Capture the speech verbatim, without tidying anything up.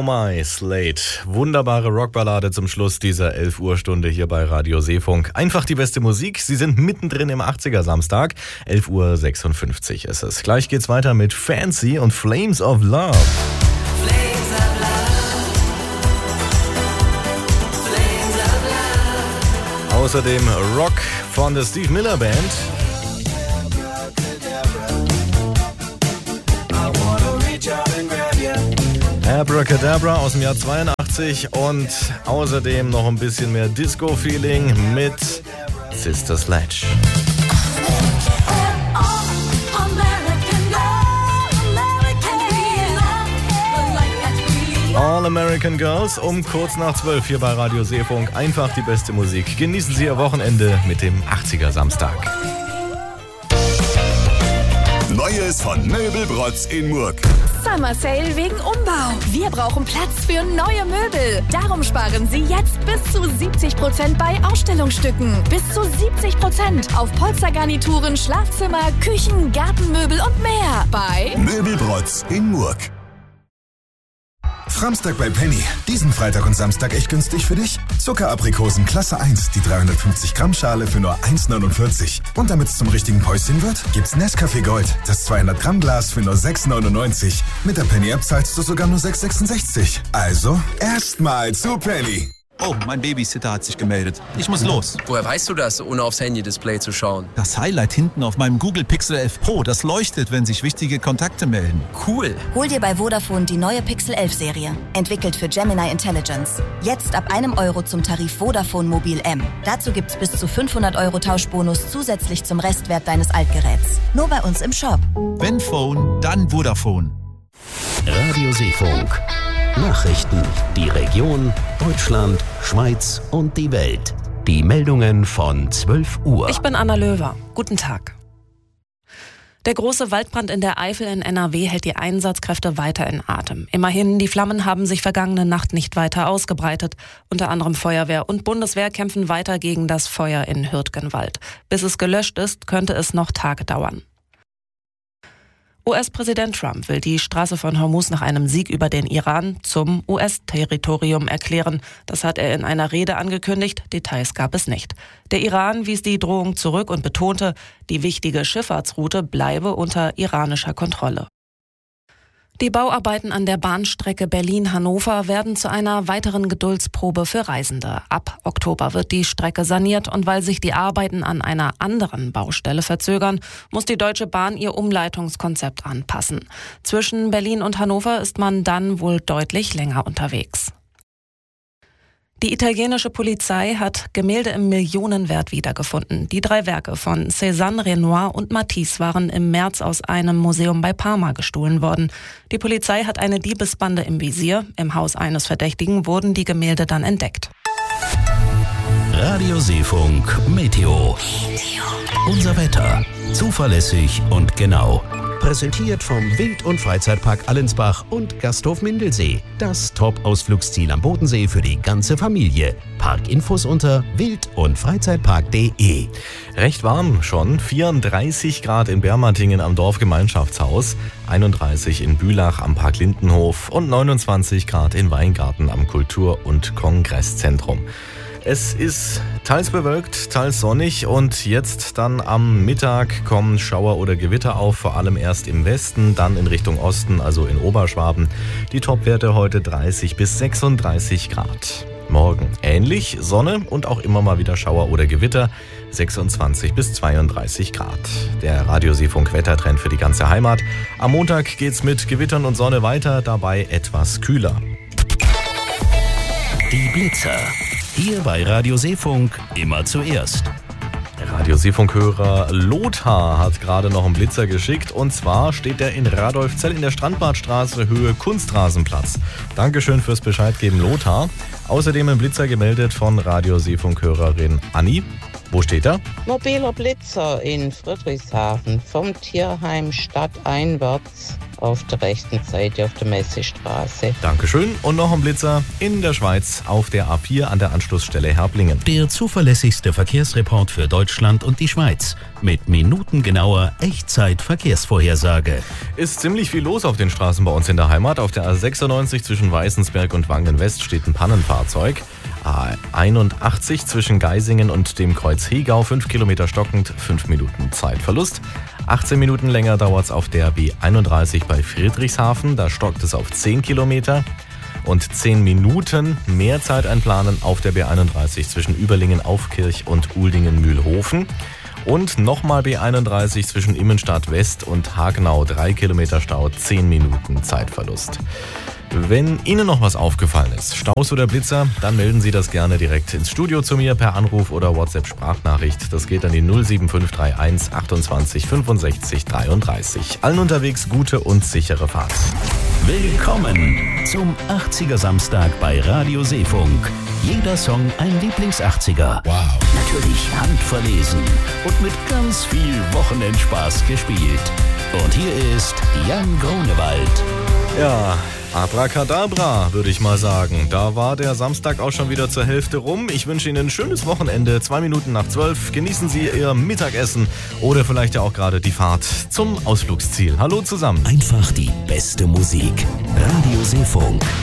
My Slate. Wunderbare Rockballade zum Schluss dieser elf Uhr Stunde hier bei Radio Seefunk. Einfach die beste Musik. Sie sind mittendrin im achtziger Samstag. elf Uhr sechsundfünfzig ist es. Gleich geht's weiter mit Fancy und Flames of Love. Flames of Love. Flames of Love. Außerdem Rock von der Steve Miller Band. Abracadabra aus dem Jahr zweiundachtzig und außerdem noch ein bisschen mehr Disco-Feeling mit Sister Sledge. All American Girls um kurz nach zwölf hier bei Radio Seefunk. Einfach die beste Musik. Genießen Sie Ihr Wochenende mit dem achtziger Samstag. Neues von Möbelbrotz in Murg. Summer Sale wegen Umbau. Wir brauchen Platz für neue Möbel. Darum sparen Sie jetzt bis zu siebzig Prozent bei Ausstellungsstücken. Bis zu siebzig Prozent auf Polstergarnituren, Schlafzimmer, Küchen, Gartenmöbel und mehr. Bei Möbelbrotz in Murg. Samstag bei Penny. Diesen Freitag und Samstag echt günstig für dich. Zuckeraprikosen Klasse eins, die dreihundertfünfzig Gramm Schale für nur eins neunundvierzig. Und damit es zum richtigen Päuschen wird, gibt's Nescafé Gold, das zweihundert Gramm Glas für nur sechs neunundneunzig. Mit der Penny-App zahlst du sogar nur sechs sechsundsechzig. Also, erstmal zu Penny. Oh, mein Babysitter hat sich gemeldet. Ich muss los. Woher weißt du das, ohne aufs Handy-Display zu schauen? Das Highlight hinten auf meinem Google Pixel elf Pro, das leuchtet, wenn sich wichtige Kontakte melden. Cool. Hol dir bei Vodafone die neue Pixel elf Serie. Entwickelt für Gemini Intelligence. Jetzt ab einem Euro zum Tarif Vodafone Mobil M. Dazu gibt's bis zu fünfhundert Euro Tauschbonus zusätzlich zum Restwert deines Altgeräts. Nur bei uns im Shop. Wenn Phone, dann Vodafone. Radio Seefunk. Nachrichten, die Region, Deutschland, Schweiz und die Welt. Die Meldungen von zwölf Uhr. Ich bin Anna Löwer. Guten Tag. Der große Waldbrand in der Eifel in N R W hält die Einsatzkräfte weiter in Atem. Immerhin, die Flammen haben sich vergangene Nacht nicht weiter ausgebreitet. Unter anderem Feuerwehr und Bundeswehr kämpfen weiter gegen das Feuer in Hürtgenwald. Bis es gelöscht ist, könnte es noch Tage dauern. U S-Präsident Trump will die Straße von Hormuz nach einem Sieg über den Iran zum U S-Territorium erklären. Das hat er in einer Rede angekündigt, Details gab es nicht. Der Iran wies die Drohung zurück und betonte, die wichtige Schifffahrtsroute bleibe unter iranischer Kontrolle. Die Bauarbeiten an der Bahnstrecke Berlin-Hannover werden zu einer weiteren Geduldsprobe für Reisende. Ab Oktober wird die Strecke saniert und weil sich die Arbeiten an einer anderen Baustelle verzögern, muss die Deutsche Bahn ihr Umleitungskonzept anpassen. Zwischen Berlin und Hannover ist man dann wohl deutlich länger unterwegs. Die italienische Polizei hat Gemälde im Millionenwert wiedergefunden. Die drei Werke von Cézanne, Renoir und Matisse waren im März aus einem Museum bei Parma gestohlen worden. Die Polizei hat eine Diebesbande im Visier. Im Haus eines Verdächtigen wurden die Gemälde dann entdeckt. Radio Seefunk Meteo. Unser Wetter. Zuverlässig und genau. Präsentiert vom Wild- und Freizeitpark Allensbach und Gasthof Mindelsee. Das Top-Ausflugsziel am Bodensee für die ganze Familie. Parkinfos unter wild und freizeitpark punkt de. Recht warm schon. vierunddreißig Grad in Bermatingen am Dorfgemeinschaftshaus, einunddreißig in Bülach am Park Lindenhof und neunundzwanzig Grad in Weingarten am Kultur- und Kongresszentrum. Es ist teils bewölkt, teils sonnig und jetzt dann am Mittag kommen Schauer oder Gewitter auf, vor allem erst im Westen, dann in Richtung Osten, also in Oberschwaben. Die Topwerte heute dreißig bis sechsunddreißig Grad. Morgen ähnlich, Sonne und auch immer mal wieder Schauer oder Gewitter, sechsundzwanzig bis zweiunddreißig Grad. Der Radio Seefunk Wettertrend für die ganze Heimat. Am Montag geht's mit Gewittern und Sonne weiter, dabei etwas kühler. Die Blitzer. Hier bei Radio Seefunk immer zuerst. Radio Seefunk-Hörer Lothar hat gerade noch einen Blitzer geschickt und zwar steht er in Radolfzell in der Strandbadstraße Höhe Kunstrasenplatz. Dankeschön fürs Bescheidgeben, Lothar. Außerdem ein Blitzer gemeldet von Radio Seefunk-Hörerin Anni. Wo steht er? Mobiler Blitzer in Friedrichshafen vom Tierheim stadteinwärts auf der rechten Seite auf der Messestraße. Dankeschön. Und noch ein Blitzer in der Schweiz auf der A vier an der Anschlussstelle Herblingen. Der zuverlässigste Verkehrsreport für Deutschland und die Schweiz. Mit minutengenauer Echtzeit-Verkehrsvorhersage. Ist ziemlich viel los auf den Straßen bei uns in der Heimat. Auf der A sechsundneunzig zwischen Weißensberg und Wangen West steht ein Pannenfahrzeug. A einundachtzig zwischen Geisingen und dem Kreuz Hegau, fünf Kilometer stockend, fünf Minuten Zeitverlust. achtzehn Minuten länger dauert es auf der B einunddreißig bei Friedrichshafen, da stockt es auf zehn Kilometer. Und zehn Minuten mehr Zeit einplanen auf der B einunddreißig zwischen Überlingen-Aufkirch und Uldingen-Mühlhofen. Und nochmal B einunddreißig zwischen Immenstadt West und Hagenau, drei Kilometer Stau, zehn Minuten Zeitverlust. Wenn Ihnen noch was aufgefallen ist, Staus oder Blitzer, dann melden Sie das gerne direkt ins Studio zu mir per Anruf oder WhatsApp-Sprachnachricht. Das geht an die null sieben fünf drei eins achtundzwanzig fünfundsechzig dreiunddreißig. Allen unterwegs gute und sichere Fahrt. Willkommen zum achtziger Samstag bei Radio Seefunk. Jeder Song ein Lieblings-achtziger. Wow. Natürlich handverlesen und mit ganz viel Wochenendspaß gespielt. Und hier ist Jan Grunewald. Ja, Abracadabra, würde ich mal sagen. Da war der Samstag auch schon wieder zur Hälfte rum. Ich wünsche Ihnen ein schönes Wochenende. Zwei Minuten nach zwölf. Genießen Sie Ihr Mittagessen oder vielleicht ja auch gerade die Fahrt zum Ausflugsziel. Hallo zusammen. Einfach die beste Musik. Radio Seefunk.